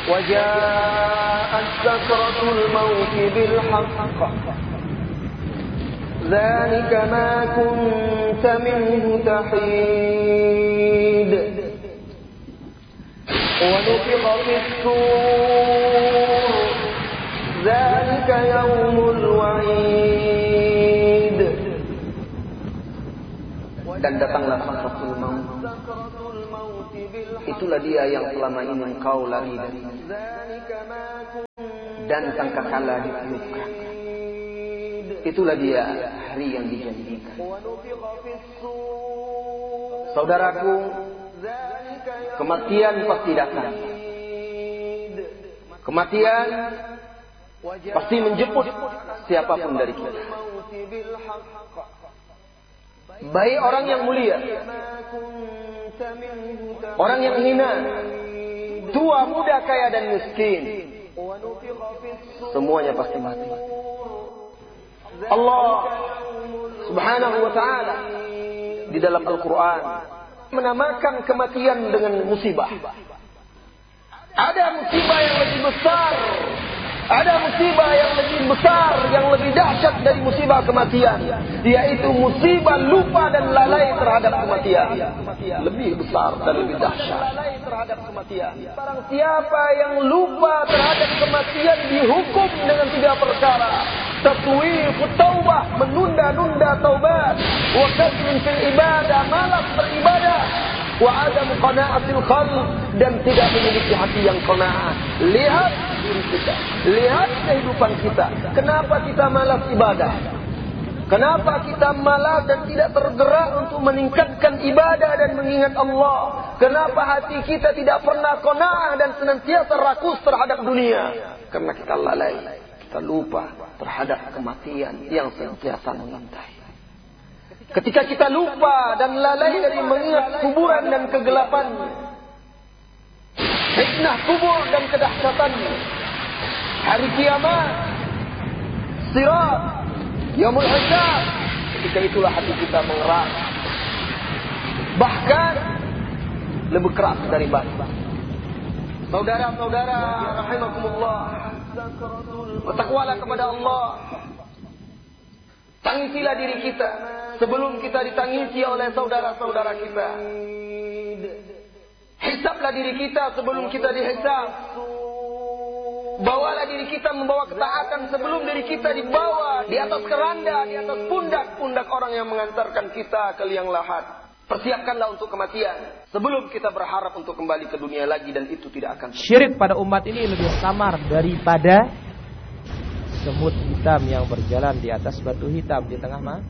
وجاءت سكرة الموت بالحق ذلك ما كنت منه تحيد ونفخ في الصور ذلك يوم الوعيد. Dan datanglah sakratul maut. Itulah dia yang selama ini engkau lari darinya. Dan sangkakala ditiupkan. Itulah dia hari yang dijanjikan. Saudaraku, kematian pasti datang. Kematian pasti menjemput siapapun dari kita. Baik orang yang mulia, orang yang hina, tua, muda, kaya dan miskin, semuanya pasti mati. Allah Subhanahu wa ta'ala di dalam Al-Quran menamakan kematian dengan musibah. Ada musibah yang lebih besar, ada musibah yang lebih besar, yang lebih dahsyat dari musibah kematian, yaitu musibah lupa dan lalai terhadap kematian. Lebih besar dan lebih dahsyat. Barang siapa yang lupa terhadap kematian dihukum dengan 3 perkara: tatwifut taubah, menunda-nunda taubat, wa kasrin fil ibadah, malas beribadah, wa adam qana'atil qalb, dan tidak memiliki hati yang qanaah. Lihat diri kita, lihat kehidupan kita. Kenapa kita malas ibadah? Kenapa kita malas dan tidak tergerak untuk meningkatkan ibadah dan mengingat Allah? Kenapa hati kita tidak pernah qanaah dan senantiasa rakus terhadap dunia? Karena kita lalai, kita lupa terhadap kematian yang senantiasa mengintai. Ketika kita lupa dan lalai dari mengingat kuburan dan kegelapannya, fitnah kubur dan kedahsyatannya, hari kiamat, sirat, yaumul hisab, ketika itulah hati kita mengeras, bahkan lebih keras dari batu. Saudara-saudara rahimakumullah, bertakwalah kepada Allah. Tangisilah diri kita sebelum kita ditangisi oleh saudara-saudara kita. Hisablah diri kita sebelum kita dihisab. Bawalah diri kita membawa ketaatan sebelum diri kita dibawa di atas keranda, di atas pundak-pundak orang yang mengantarkan kita ke liang lahat. Persiapkanlah untuk kematian sebelum kita berharap untuk kembali ke dunia lagi, dan itu tidak akan. Syirik pada umat ini lebih samar daripada semut hitam yang berjalan di atas batu hitam di tengah mana?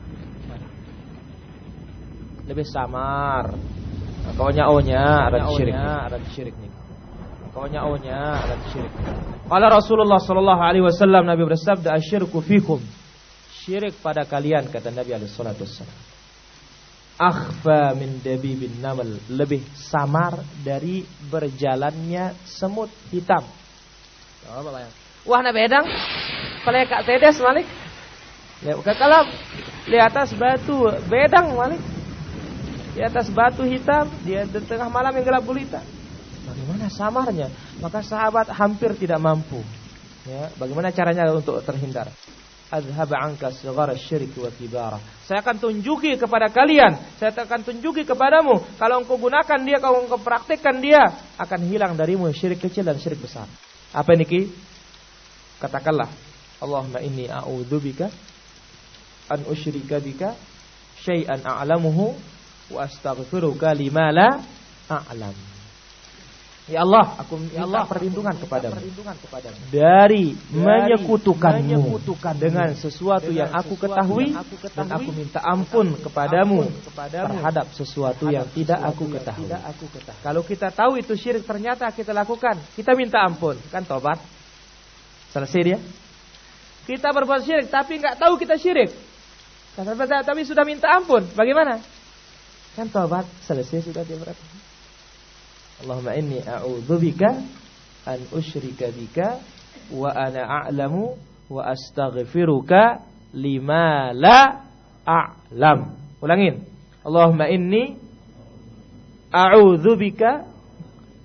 Lebih samar. Kaunya ada syirik nih. Kaunya ada syirik. Qala Rasulullah sallallahu alaihi wasallam, Nabi bersabda, asyirku fikum. Syirik pada kalian, kata Nabi alaihi salatu wasallam, akhfa min dabibin namal, lebih samar dari berjalannya semut hitam. Wah, na bedang pelekak tedes malik. Ya, kalau di atas batu bedang malik. Di atas batu hitam, di tengah malam yang gelap gulita. Bagaimana samarnya? Maka sahabat hampir tidak mampu. Ya, bagaimana caranya untuk terhindar? Azhaba anka sighara syirki wa kibara. Saya akan tunjuki kepada kalian, saya akan tunjuki kepadamu, kalau engkau gunakan dia, kalau engkau praktikkan dia, akan hilang darimu syirik kecil dan syirik besar. Apa niki? Katakanlah, Allahumma inni a'udzubika an usyrika bika syai'an a'lamuhu wa astaghfiruka lima la a'lam. Ya Allah, aku minta perlindungan kepadamu dari menyekutukanmu dengan sesuatu yang aku ketahui, dan aku minta ampun kepadamu terhadap sesuatu yang tidak aku ketahui. Kalau kita tahu itu syirik, ternyata kita lakukan, kita minta ampun, kan tobat, selesai dia. Kita berbuat syirik tapi nggak tahu kita syirik, tapi sudah minta ampun, bagaimana? Kan tobat, selesai sudah dia berarti. Allahumma inni a'udzubika an usyrika bika wa ana a'lamu wa astaghfiruka lima la a'lam. Ulangin. Allahumma inni a'udzubika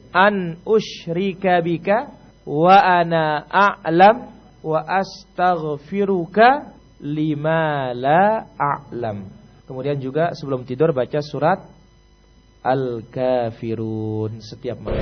an usyrika bika wa ana a'lam wa astaghfiruka lima la a'lam. Kemudian juga sebelum tidur baca surat Al-Kafirun setiap malam.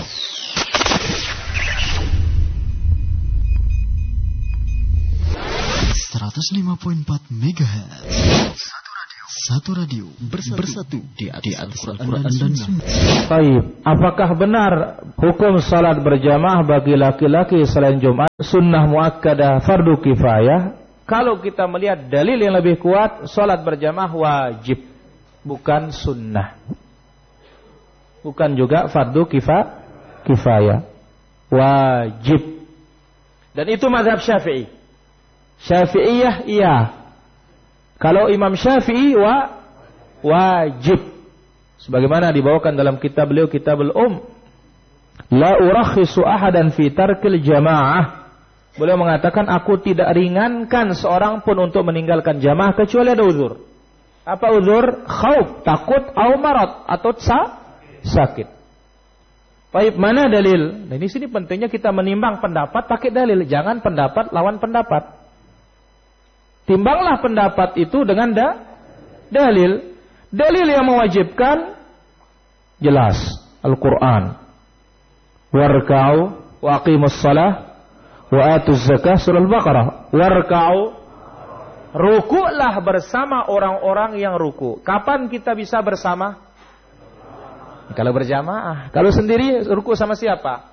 105.4 MHz. Satu radio bersatu di atas Al-Quran dan Sunnah. Baik, apakah benar hukum salat berjamaah bagi laki-laki selain Jumat sunnah muakkadah fardu kifayah? Kalau kita melihat dalil yang lebih kuat, salat berjamaah wajib, bukan sunnah. Bukan juga fardu kifayah. Wajib. Dan itu mazhab Syafi'i. Syafi'iyah iya. Kalau Imam Syafi'i wajib. Sebagaimana dibawakan dalam kitab beliau Kitabul La urakhisu ahadan fi tarkil jamaah. Beliau mengatakan aku tidak ringankan seorang pun untuk meninggalkan jamaah kecuali ada uzur. Apa uzur? Khauf, takut, au marad, atau sakit. Baik, mana dalil? Nah, ini sini pentingnya kita menimbang pendapat pakai dalil, jangan pendapat lawan pendapat. Timbanglah pendapat itu dengan dalil. Dalil yang mewajibkan jelas Al-Quran. Warka'u wa aqimus salah wa atuz zakah surah Al-Baqarah. Warka'u, rukuklah bersama orang-orang yang ruku. Kapan kita bisa bersama? Kalau berjamaah. Kalau sendiri ruku sama siapa?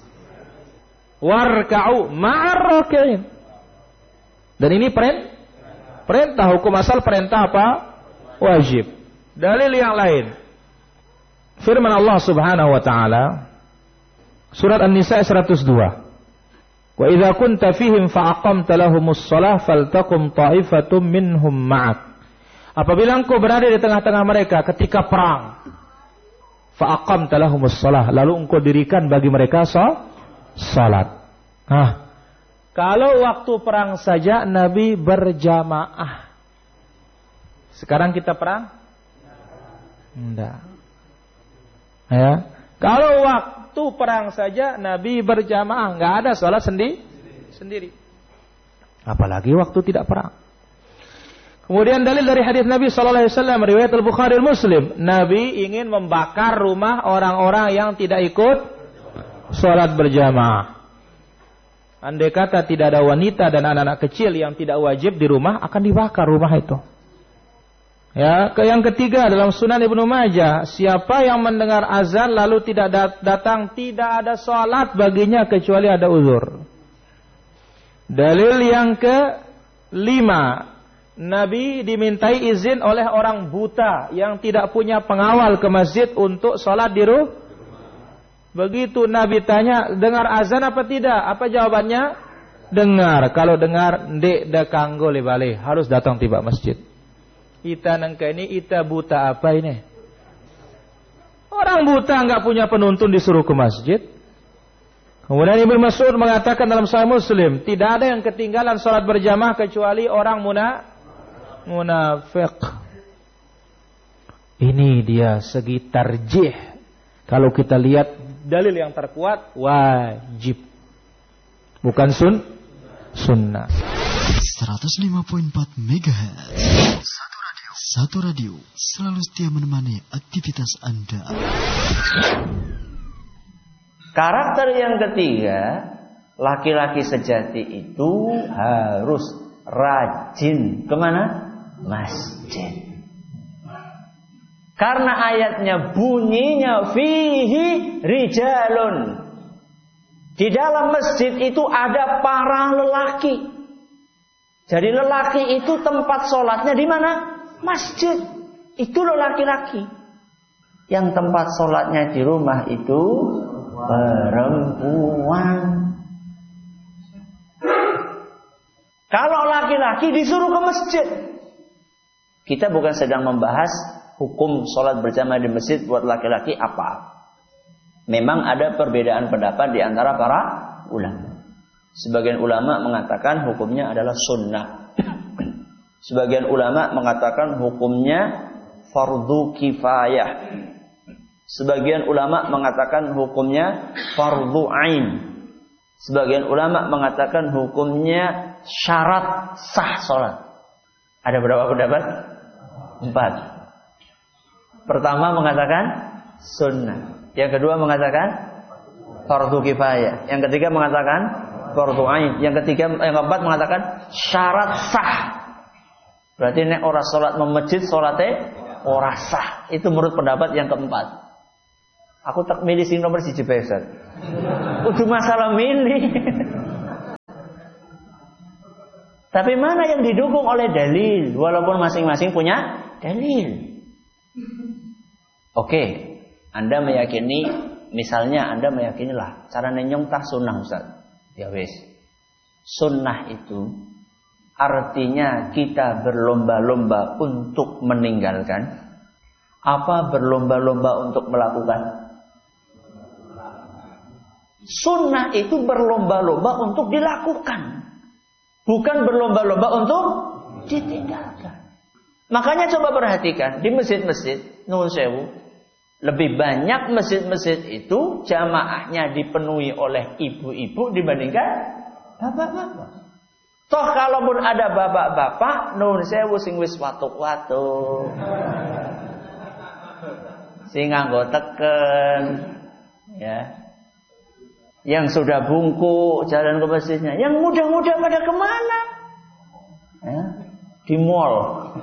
Warka'u ma'ar raki'in. Dan ini perintah, hukum asal perintah apa? Wajib. Dalil yang lain. Firman Allah Subhanahu wa taala surat An-Nisa 102. Wa idza kunta fihim fa aqamta lahumus shalah faltaqum ta'ifatum minhum ma'ak. Apabila engkau berada di tengah-tengah mereka ketika perang, fa aqamta lahumus shalah, lalu engkau dirikan bagi mereka salat. Kalau waktu perang saja Nabi berjamaah. Sekarang kita perang? Enggak. Ya. Kalau waktu perang saja Nabi berjamaah, enggak ada salat sendiri. Apalagi waktu tidak perang. Kemudian dalil dari hadis Nabi sallallahu alaihi wasallam riwayat Al-Bukhari Muslim, Nabi ingin membakar rumah orang-orang yang tidak ikut salat berjamaah. Andai kata tidak ada wanita dan anak-anak kecil yang tidak wajib di rumah, akan dibakar rumah itu. Ya, yang ketiga dalam Sunan Ibnu Majah, siapa yang mendengar azan lalu tidak datang, tidak ada salat baginya kecuali ada uzur. Dalil yang kelima, Nabi dimintai izin oleh orang buta yang tidak punya pengawal ke masjid untuk salat di rumah. Begitu Nabi tanya, dengar azan apa tidak? Apa jawabannya? Dengar. Kalau dengar, ndek da kanggo le bale, harus datang tiba masjid. Ita nangka ini, ita buta apa ini? Orang buta enggak punya penuntun disuruh ke masjid. Kemudian Ibnu Mas'ud mengatakan dalam Sahih Muslim, tidak ada yang ketinggalan salat berjamaah kecuali orang munafik. Ini dia segi tarjih. Kalau kita lihat dalil yang terkuat wajib, bukan sunnah. 105.4 MHz. Satu radio selalu setia menemani aktivitas Anda. Karakter yang ketiga, laki-laki sejati itu harus rajin kemana? Masjid. Karena ayatnya bunyinya fihi rijalun. Di dalam masjid itu ada para lelaki. Jadi lelaki itu tempat sholatnya di mana? Masjid. Itu lelaki-laki. Yang tempat sholatnya di rumah itu perempuan. Kalau laki-laki disuruh ke masjid. Kita bukan sedang membahas hukum sholat berjamaah di masjid buat laki-laki apa. Memang ada perbedaan pendapat di antara para ulama. Sebagian ulama mengatakan hukumnya adalah sunnah. Sebagian ulama mengatakan hukumnya fardu kifayah. Sebagian ulama mengatakan hukumnya fardhu ain. Sebagian ulama mengatakan hukumnya syarat sah salat. Ada berapa pendapat? 4. Pertama mengatakan sunnah. Yang kedua mengatakan fardhu kifayah. Yang ketiga mengatakan fardhu ain. Yang keempat mengatakan syarat sah. Berarti nek ora salat memejid salate ora sah. Itu menurut pendapat yang keempat. Aku tak milih sing nomor 1 Ustaz. Udah masalah milih. Tapi mana yang didukung oleh dalil? Walaupun masing-masing punya dalil. Oke, Anda meyakini, misalnya Anda meyakinilah cara nenyong tah sunnah Ustaz. Ya wis. Sunnah itu artinya kita berlomba-lomba untuk meninggalkan, apa berlomba-lomba untuk melakukan? Sunnah itu berlomba-lomba untuk dilakukan, bukan berlomba-lomba untuk ditinggalkan. Makanya coba perhatikan di masjid-masjid nuwun sewu, lebih banyak masjid-masjid itu jamaahnya dipenuhi oleh ibu-ibu dibandingkan bapak-bapak. Toh kalaupun ada bapak-bapak nuwun sewu sing wis watuk-watuk, sing nganggo teken, ya. Yang sudah bungkuk jalan ke masjidnya. Yang muda-muda pada kemana? Ya, di mall,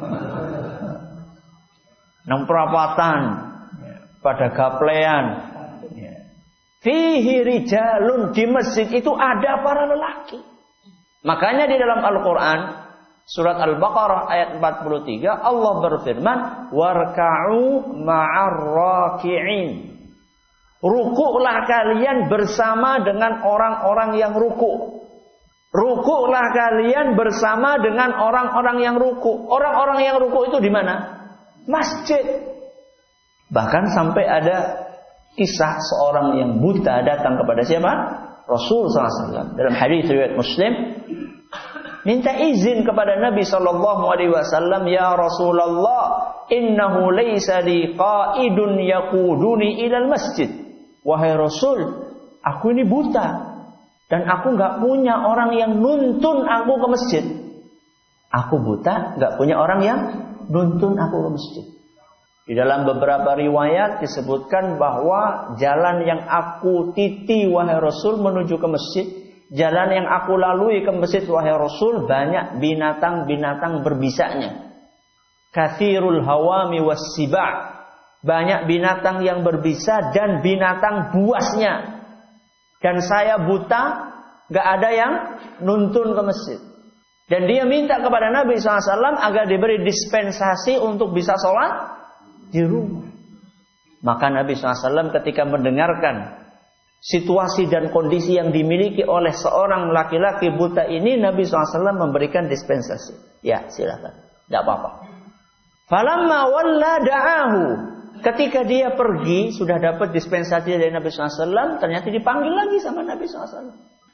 nang perapatan, ya, pada gaplean. Ya. Fihi rijalun, di masjid itu ada para lelaki. Makanya di dalam Al-Quran surat Al-Baqarah ayat 43 Allah berfirman, warka'u ma'ar raki'in. Rukuklah kalian bersama dengan orang-orang yang rukuk. Rukuklah kalian bersama dengan orang-orang yang rukuk. Orang-orang yang rukuk itu di mana? Masjid. Bahkan sampai ada kisah seorang yang buta datang kepada siapa? Rasul SAW. Dalam hadis riwayat Muslim, minta izin kepada Nabi SAW, ya Rasulullah, innahu laysa li qa'idun yaquduni ilal masjid. Wahai Rasul, aku ini buta dan aku nggak punya orang yang nuntun aku ke masjid. Aku buta, nggak punya orang yang nuntun aku ke masjid. Di dalam beberapa riwayat disebutkan bahwa jalan yang aku titi wahai Rasul menuju ke masjid, jalan yang aku lalui ke masjid wahai Rasul, banyak binatang-binatang berbisanya. Kathirul hawami wassiba'. Banyak binatang yang berbisa dan binatang buasnya. Dan saya buta, gak ada yang nuntun ke masjid. Dan dia minta kepada Nabi SAW agar diberi dispensasi untuk bisa sholat di rumah. Maka Nabi SAW ketika mendengarkan situasi dan kondisi yang dimiliki oleh seorang laki-laki buta ini, Nabi SAW memberikan dispensasi. Ya silakan, tidak apa-apa. Falamma walla da'ahu. Ketika dia pergi, sudah dapat dispensasi dari Nabi SAW, ternyata dipanggil lagi sama Nabi SAW.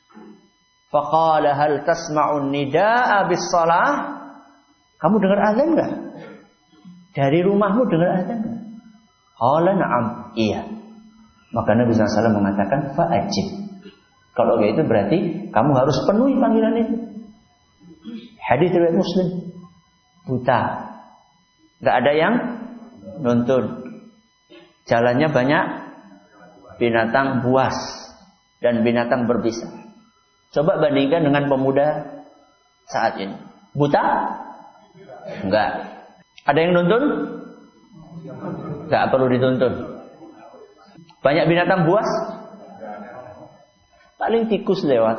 Faqala hal tasma'un nida'a bis salah? Kamu dengar azan enggak? Dari rumahmu dengar azan enggak? Qala na'am, iya. Maka Nabi SAW mengatakan fa'ajib. Kalau begitu berarti kamu harus penuhi panggilan itu. Hadis riwayat Muslim. Buta, enggak ada yang nuntun. Jalannya banyak binatang buas dan binatang berbisa. Coba bandingkan dengan pemuda saat ini. Buta? Enggak. Ada yang nuntun? Enggak perlu dituntun. Banyak binatang buas? Paling tikus lewat.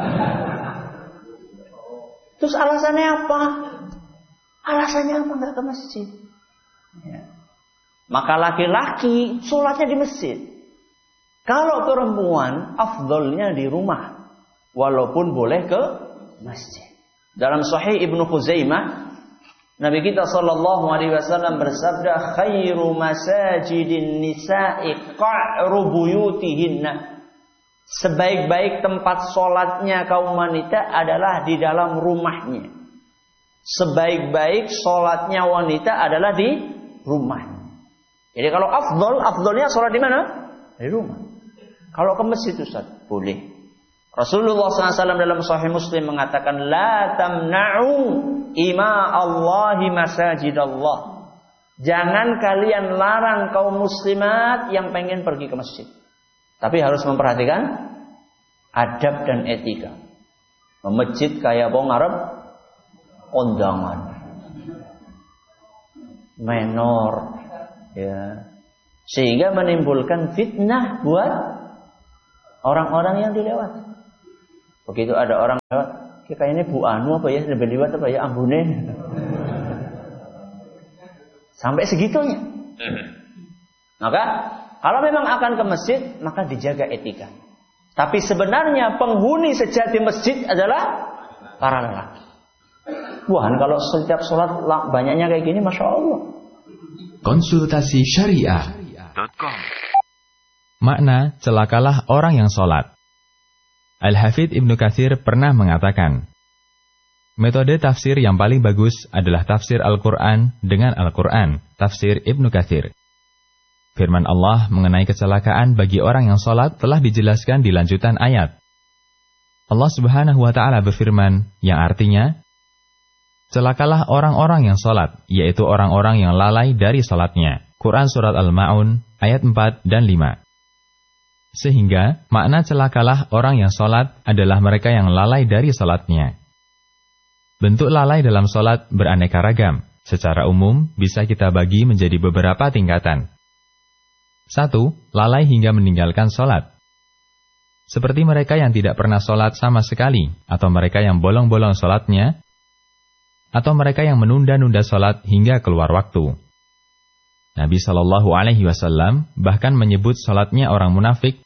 Terus alasannya apa? Alasannya apa enggak ke masjid? Ya. Maka laki-laki sholatnya di masjid. Kalau perempuan, afdolnya di rumah. Walaupun boleh ke masjid. Dalam Sahih Ibnu Khuzaimah, Nabi kita SAW bersabda, khairu masajidin nisa'i qa'ru buyutihinna. Sebaik-baik tempat sholatnya kaum wanita adalah di dalam rumahnya. Sebaik-baik sholatnya wanita adalah di rumahnya. Jadi kalau afdolnya sholat di mana? Di rumah. Kalau ke masjid Ustaz, boleh. Rasulullah SAW dalam Sahih Muslim mengatakan, La tamna'u ima Allahi masajidallah. Jangan kalian larang kaum muslimat yang pengen pergi ke masjid. Tapi harus memperhatikan adab dan etika. Masjid kayak wong Arab kondangan. Menor. Ya. Sehingga menimbulkan fitnah buat orang-orang yang dilewati. Begitu ada orang lewat, kayaknya Bu Anu apa ya, lebih lewat apa ya, ambune. Sampai segitunya. Maka kalau memang akan ke masjid, maka dijaga etika. Tapi sebenarnya penghuni sejati masjid adalah para lelaki. Wah, kalau setiap sholat banyaknya kayak gini, Masya Allah. Konsultasi Syariah.com. Makna celakalah orang yang sholat. Al-Hafidz Ibnu Katsir pernah mengatakan, metode tafsir yang paling bagus adalah tafsir Al-Quran dengan Al-Quran, tafsir Ibnu Katsir. Firman Allah mengenai kecelakaan bagi orang yang sholat telah dijelaskan di lanjutan ayat. Allah Subhanahu wa Ta'ala berfirman, yang artinya, celakalah orang-orang yang sholat, yaitu orang-orang yang lalai dari sholatnya. Quran Surat Al-Ma'un, ayat 4 dan 5. Sehingga, makna celakalah orang yang sholat adalah mereka yang lalai dari sholatnya. Bentuk lalai dalam sholat beraneka ragam. Secara umum, bisa kita bagi menjadi beberapa tingkatan. 1. Lalai hingga meninggalkan sholat. Seperti mereka yang tidak pernah sholat sama sekali, atau mereka yang bolong-bolong sholatnya, atau mereka yang menunda-nunda sholat hingga keluar waktu. Nabi SAW bahkan menyebut sholatnya orang munafik.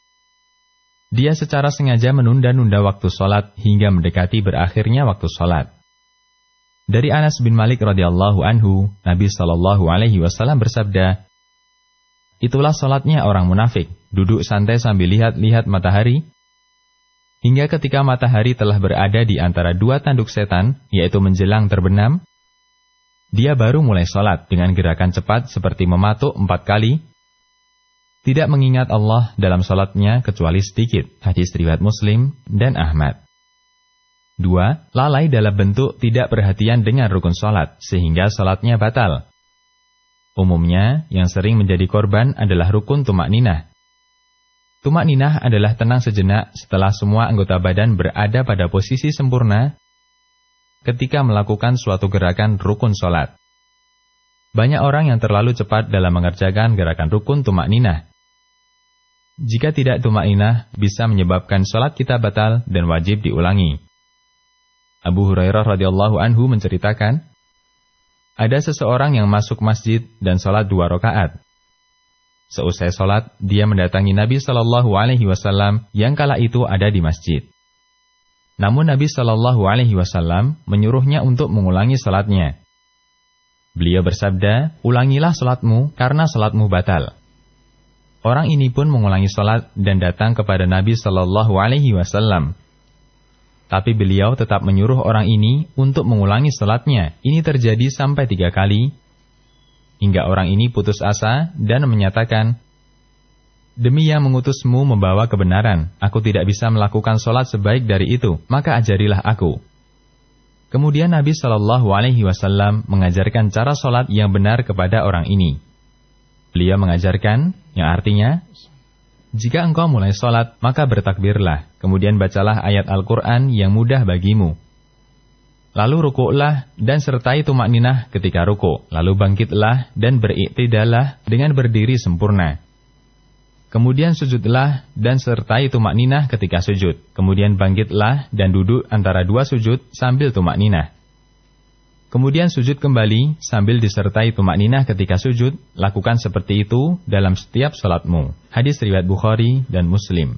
Dia secara sengaja menunda-nunda waktu sholat hingga mendekati berakhirnya waktu sholat. Dari Anas bin Malik radhiyallahu anhu, Nabi SAW bersabda, itulah sholatnya orang munafik, duduk santai sambil lihat-lihat matahari, hingga ketika matahari telah berada di antara dua tanduk setan, yaitu menjelang terbenam, dia baru mulai sholat dengan gerakan cepat seperti mematuk 4 kali, tidak mengingat Allah dalam sholatnya kecuali sedikit. Hadis riwayat Muslim dan Ahmad. 2. Lalai dalam bentuk tidak perhatian dengan rukun sholat, sehingga sholatnya batal. Umumnya, yang sering menjadi korban adalah rukun tumakninah. Tumakninah adalah tenang sejenak setelah semua anggota badan berada pada posisi sempurna ketika melakukan suatu gerakan rukun sholat. Banyak orang yang terlalu cepat dalam mengerjakan gerakan rukun tumakninah. Jika tidak tumakninah, bisa menyebabkan sholat kita batal dan wajib diulangi. Abu Hurairah radhiyallahu anhu menceritakan, ada seseorang yang masuk masjid dan sholat 2 rakaat. Seusai sholat, dia mendatangi Nabi SAW yang kala itu ada di masjid. Namun Nabi SAW menyuruhnya untuk mengulangi sholatnya. Beliau bersabda, ulangilah sholatmu karena sholatmu batal. Orang ini pun mengulangi sholat dan datang kepada Nabi SAW. Tapi beliau tetap menyuruh orang ini untuk mengulangi sholatnya. Ini terjadi sampai 3 kali. Hingga orang ini putus asa dan menyatakan, demi yang mengutusmu membawa kebenaran, aku tidak bisa melakukan sholat sebaik dari itu, maka ajarilah aku. Kemudian Nabi SAW mengajarkan cara sholat yang benar kepada orang ini. Beliau mengajarkan, yang artinya, jika engkau mulai sholat, maka bertakbirlah, kemudian bacalah ayat Al-Quran yang mudah bagimu. Lalu rukuklah dan sertai tumakninah ketika rukuk, lalu bangkitlah dan beriktidalah dengan berdiri sempurna. Kemudian sujudlah dan sertai tumakninah ketika sujud, kemudian bangkitlah dan duduk antara 2 sujud sambil tumakninah. Kemudian sujud kembali sambil disertai tumakninah ketika sujud, lakukan seperti itu dalam setiap sholatmu. Hadis riwayat Bukhari dan Muslim.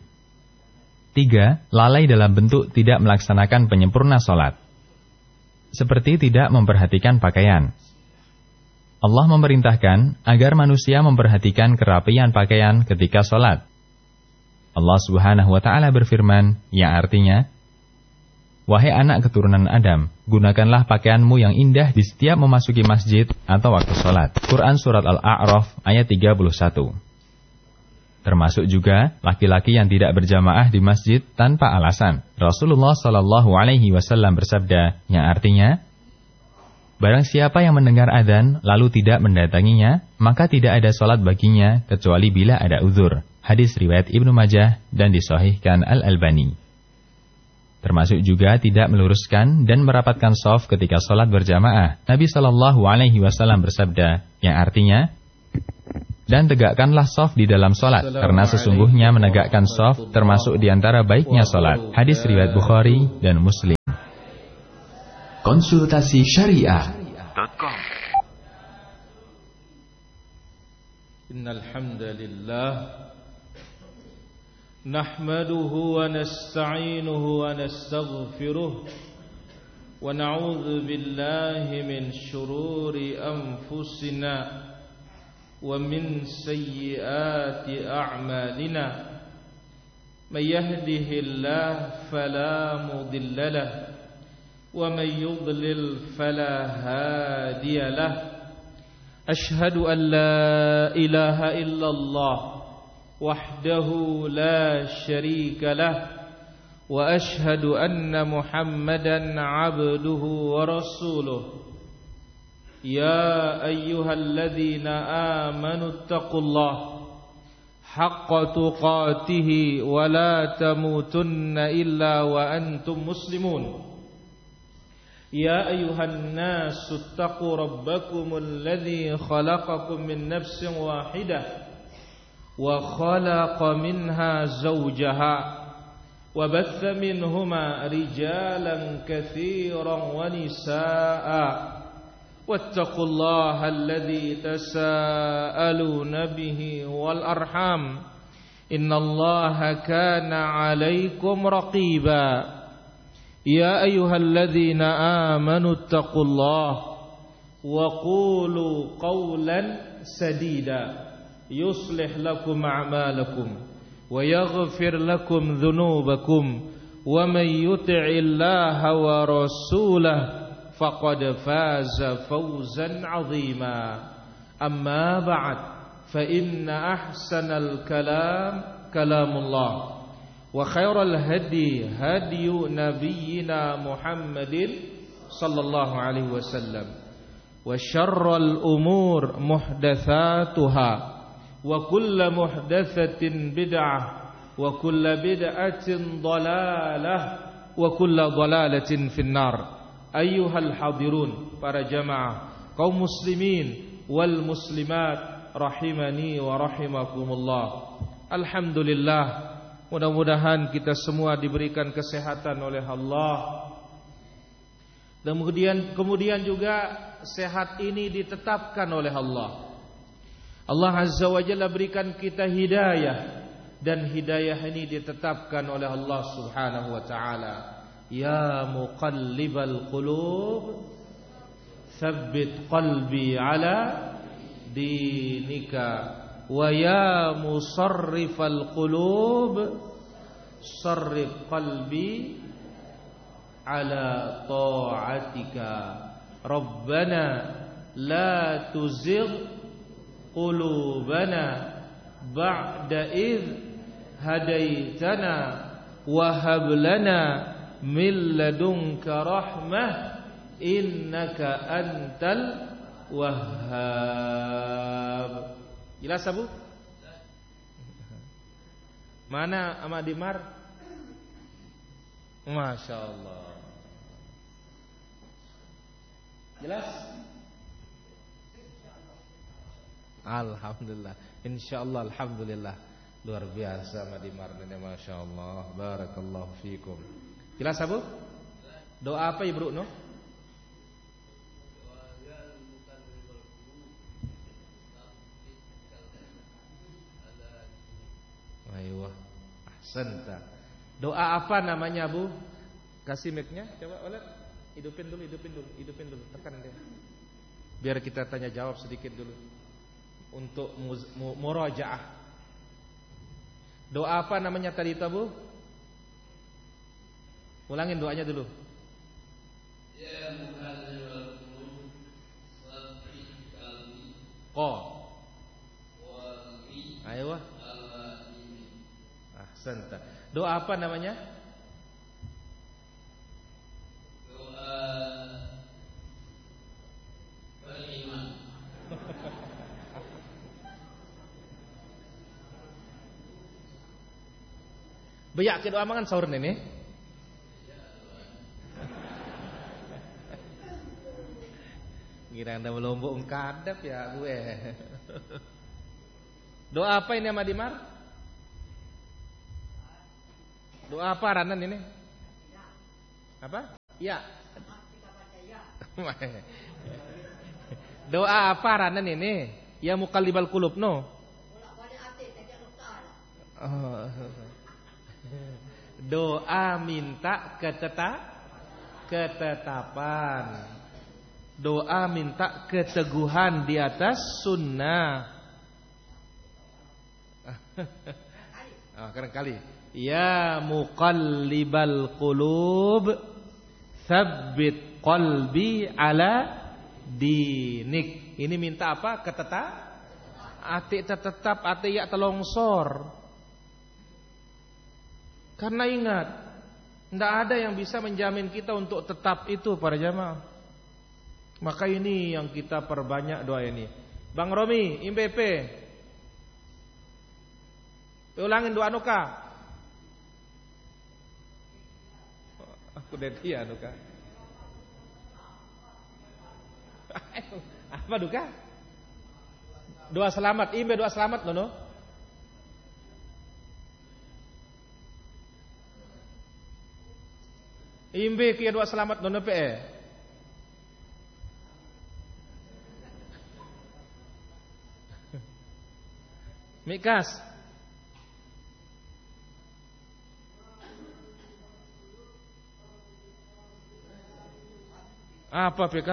3. Lalai dalam bentuk tidak melaksanakan penyempurna sholat. Seperti tidak memperhatikan pakaian. Allah memerintahkan agar manusia memperhatikan kerapian pakaian ketika sholat. Allah Subhanahu wa Ta'ala berfirman, yang artinya, wahai anak keturunan Adam, gunakanlah pakaianmu yang indah di setiap memasuki masjid atau waktu sholat. Quran Surat Al-A'raf ayat 31. Termasuk juga laki-laki yang tidak berjamaah di masjid tanpa alasan. Rasulullah SAW bersabda, yang artinya, barang siapa yang mendengar adzan lalu tidak mendatanginya, maka tidak ada sholat baginya kecuali bila ada uzur. Hadis riwayat Ibnu Majah dan disahihkan Al-Albani. Termasuk juga tidak meluruskan dan merapatkan shaf ketika sholat berjamaah. Nabi SAW bersabda, yang artinya, dan tegakkanlah shaf di dalam sholat, karena sesungguhnya menegakkan shaf termasuk di antara baiknya sholat. Hadis riwayat Bukhari dan Muslim. Konsultasi Syariah. Innal hamdalillah nahmaduhu wa nasta'inuhu wa nastaghfiruh wa na'udzu billahi min shururi anfusina wa min sayyiati a'malina. May yahdihillahu fala mudilla lahu wa may yudlil fala hadiya lahu. Ashhadu an la ilaha illallah wahdahu la syarika lahu wa ashhadu anna Muhammadan 'abduhu wa rasuluh. Ya ayyuhalladzina amanu taqullaha haqqa tuqatih wa la tamutunna illa wa antum muslimun. Ya ayyuhan nasu taqu rabbakumul ladzi khalaqakum min nafsin wahidah wa khalaqa minha zawjaha wa batha minhuma rijalan katsiran wa nisaa'a. واتقوا الله الذي تساءلون به والأرحام إن الله كان عليكم رقيبا. يا أيها الذين آمنوا اتقوا الله وقولوا قولا سديدا يصلح لكم أعمالكم ويغفر لكم ذنوبكم ومن يطع الله ورسوله faqad faza fawzan 'azima. Amma ba'd, fa inna ahsanal kalam kalamullah wa khairal hadi hadiyu nabiyyina Muhammadin sallallahu alaihi wasallam wa syarral umur muhdatsatuha wa kullu muhdatsatin bid'ah wa kullu bid'atin dhalalah wa kullu dhalalatin finnar. Ayyuhal hadirun, para jamaah kaum muslimin wal muslimat rahimani wa rahimakumullah. Alhamdulillah, mudah-mudahan kita semua diberikan kesehatan oleh Allah. Dan kemudian juga sehat ini ditetapkan oleh Allah. Allah Azza wa Jalla berikan kita hidayah, dan hidayah ini ditetapkan oleh Allah Subhanahu wa taala. Ya muqallibal qulub tsabbit qalbi ala dinika wa ya musarrifal qulub sarrif qalbi ala ta'atika. Rabbana la tuzigh qulubana ba'da idh hadaitana wa hab lana min ladunka rahmah innaka antal wahhab. Jelas Abu? Mana Ahmad Dimar? Masya Allah. Jelas? Alhamdulillah. Insyaallah, alhamdulillah. Luar biasa Ahmad Dimar, Masya Allah. Barakallahu fikum. Jelas Abu? Doa apa Ibu Nur? Ayo, ahsanta. Doa apa namanya Bu? Kasih mic-nya, coba oleh. Hidupin dulu. Tekan dia. Biar kita tanya jawab sedikit dulu. Untuk murajaah. Doa apa namanya tadi itu Bu? Ulangin doanya dulu. Ya Muhammad. Qa. Ayo. Ahsanta. Doa apa namanya? Doa beriman. Beyak ke doa mangan sahur ini. Ngira anda melombok kadap ya gue. Doa apa ini Ahmad Dimar? Doa apa Ranan ini? Apa? Ya. Doa apa Ranan ini? Ya muqallibal qulub no. Doa minta ketetapan. Doa minta keteguhan di atas sunnah. Kali. Ya muqallibal qulub, tsabbit qalbi ala dinik. Ini minta apa? Ati tetap, ati ya telongsor. Karena ingat, tidak ada yang bisa menjamin kita untuk tetap itu para jamaah. Maka ini yang kita perbanyak doa ini. Bang Romi, IMPP, ulangin doa nuka. Aku udah dia nuka. Apa duka? Doa selamat, IMPP doa selamat loh no. Imbe kia doa selamat nono pe. Mikas. Apa PK?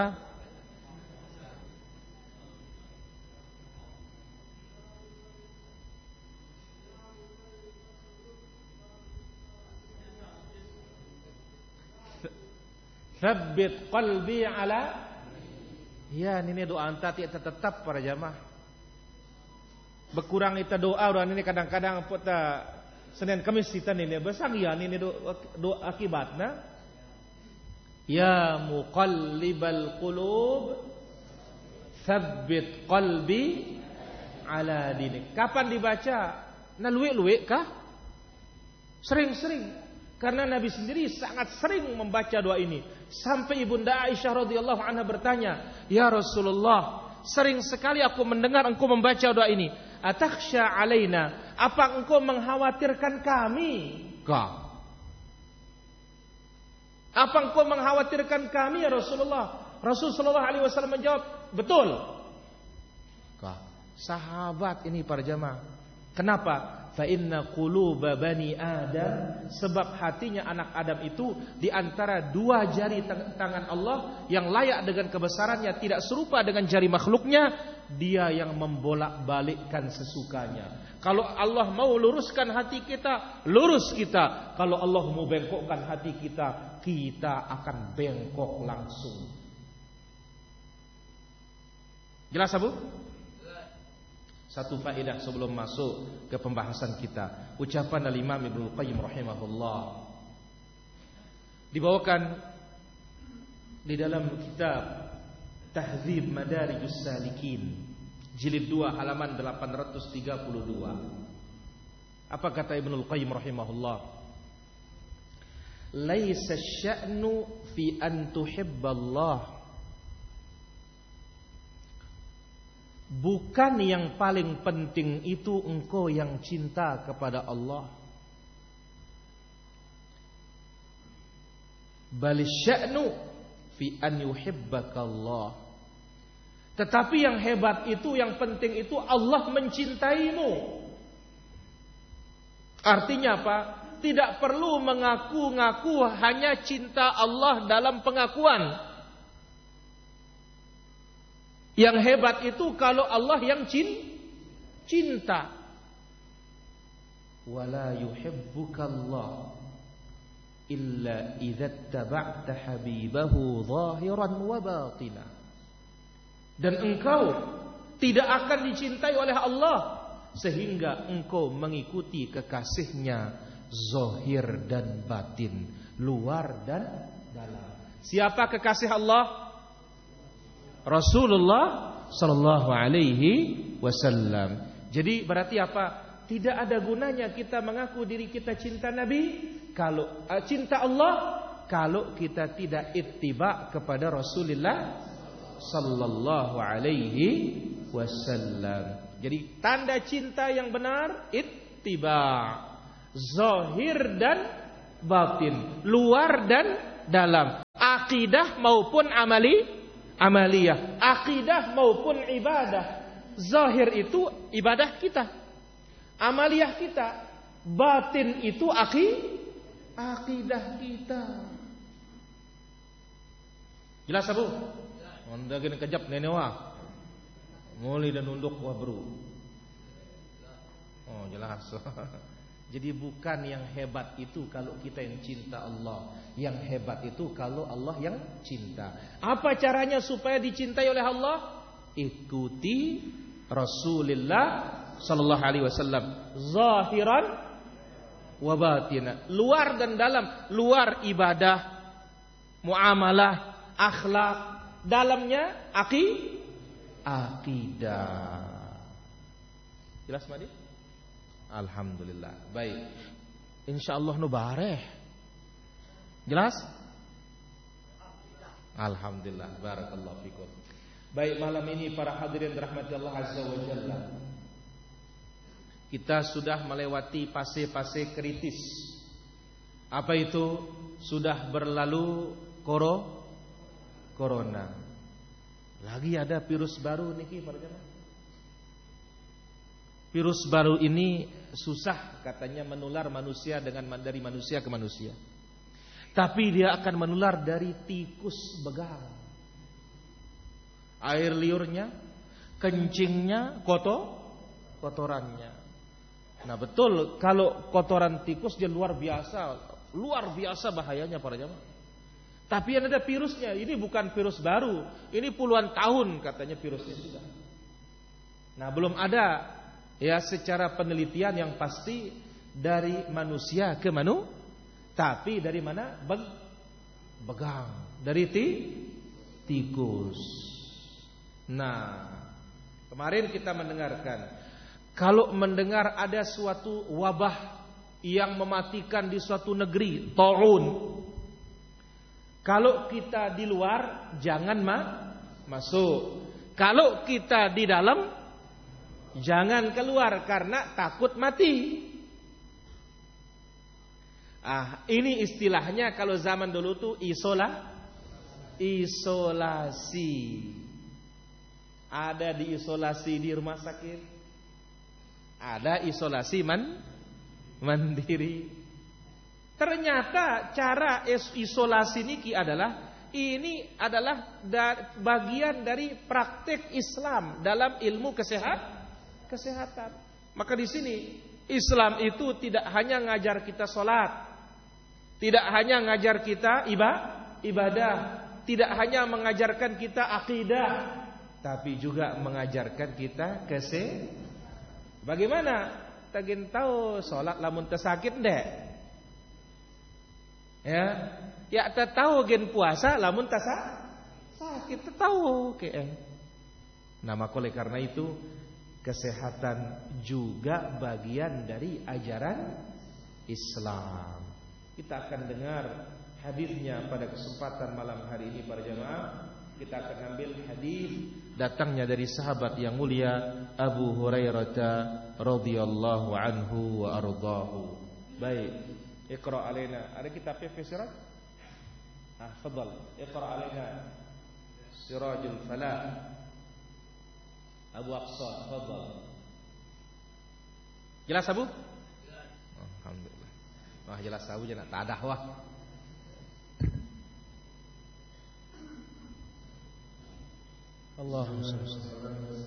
Tsabbit qalbi ala. Ya ini doa anta tetap para jamaah. Berkurang kita doa orang ini kadang-kadang puta Senin Kamis kita ini besang ya ini doa akibatnya. Ya muqallibal qulub, tsabbit qalbi ala dinik. Kapan dibaca? Nah luwe-luwe kah? Sering-sering. Karena Nabi sendiri sangat sering membaca doa ini. Sampai Ibunda Aisyah radhiyallahu anha bertanya, "Ya Rasulullah, sering sekali aku mendengar engkau membaca doa ini. Atakhsha alaina? Apa engkau mengkhawatirkan kami?" Kah? Apa engkau mengkhawatirkan kami ya Rasulullah? Rasul sallallahu alaihi wasallam menjawab, "Betul." Kah? Sahabat ini para jamaah. Kenapa? Fa inna quluba bani Adam, sebab hatinya anak Adam itu di antara dua jari tangan Allah yang layak dengan kebesarannya, tidak serupa dengan jari makhluknya. Dia yang membolak-balikkan sesukanya. Kalau Allah mau luruskan hati kita, lurus kita. Kalau Allah mau bengkokkan hati kita, kita akan bengkok langsung. Jelas Abu? Satu faedah sebelum masuk ke pembahasan kita. Ucapan Al-Imam Ibnu Qayyim rahimahullah dibawakan di dalam kitab Tahdzib Madarijus Salikin, jilid 2 halaman 832. Apa kata Ibnu Qayyim rahimahullah? Laisa asy-sya'nu fi an tuhibballah. Bukan yang paling penting itu engkau yang cinta kepada Allah. Bal sya'nu fi an yuhibbakallah. Tetapi yang hebat itu, yang penting itu Allah mencintaimu. Artinya apa? Tidak perlu mengaku-ngaku hanya cinta Allah dalam pengakuan. Yang hebat itu kalau Allah yang cinta. Wala yuhibbukallah illa idza taba'ta habibahu zahiran wa batina. Dan engkau tidak akan dicintai oleh Allah sehingga engkau mengikuti kekasihnya zahir dan batin, luar dan dalam. Siapa kekasih Allah? Rasulullah sallallahu alaihi wasallam. Jadi berarti apa? Tidak ada gunanya kita mengaku diri kita cinta Nabi, kalau cinta Allah, kalau kita tidak ittiba kepada Rasulullah sallallahu alaihi wasallam. Jadi tanda cinta yang benar ittiba, zahir dan batin, luar dan dalam, akidah maupun amaliyah, akidah maupun ibadah. Zahir itu ibadah kita, amaliyah kita, batin itu akidah kita. Jelas Abu? Anda gini kejap nenek wah, mulai dan nunduk wah bro. Oh jelas. Jadi bukan yang hebat itu kalau kita yang cinta Allah, yang hebat itu kalau Allah yang cinta. Apa caranya supaya dicintai oleh Allah? Ikuti Rasulullah sallallahu alaihi wasallam zahiran wa batina, luar dan dalam. Luar ibadah, muamalah, akhlak, dalamnya akidah. Jelas Madi? Alhamdulillah. Baik. Insyaallah nu bareh. Jelas? Alhamdulillah. Barakallahu fikum. Baik, malam ini para hadirin rahmati Allah azza wa jalla, kita sudah melewati fase-fase kritis. Apa itu? Sudah berlalu corona. Lagi ada virus baru niki para jemaah. Virus baru ini susah katanya menular manusia dari manusia ke manusia. Tapi dia akan menular dari tikus begang. Air liurnya, kencingnya, kotorannya. Nah betul, kalau kotoran tikus dia luar biasa bahayanya para jemaah. Tapi ada virusnya. Ini bukan virus baru, ini puluhan tahun katanya virusnya sudah. Nah belum ada ya secara penelitian yang pasti dari manusia ke tapi dari mana? Begang, dari tikus. Nah, kemarin kita mendengarkan, kalau mendengar ada suatu wabah yang mematikan di suatu negeri, ta'un, kalau kita di luar jangan masuk. Kalau kita di dalam jangan keluar karena takut mati. Ini istilahnya kalau zaman dulu tuh isolasi. Ada diisolasi di rumah sakit, ada isolasi mandiri. Ternyata cara isolasi niki ini adalah bagian dari praktek Islam dalam ilmu kesehatan. Maka di sini Islam itu tidak hanya ngajar kita sholat, tidak hanya ngajar kita ibadah, tidak hanya mengajarkan kita akidah, tapi juga mengajarkan kita bagaimana tagin tahu sholat lamun tersakit ndek. Ya tahu gen puasa lamun sakit tahu Nah maka oleh karena itu kesehatan juga bagian dari ajaran Islam. Kita akan dengar hadisnya pada kesempatan malam hari ini para jemaah. Kita akan ambil hadis datangnya dari sahabat yang mulia Abu Hurairah radhiyallahu anhu wa ardhahu. Baik, iqra alaina. Ada kitab Siraj? Fadhal. Iqra alaina Sirajul Falah. Abu Aqsa, fadhal. Jelas Abu? Alhamdulillah. Wah jelas Abu jangan tadah wah. Allahumma salli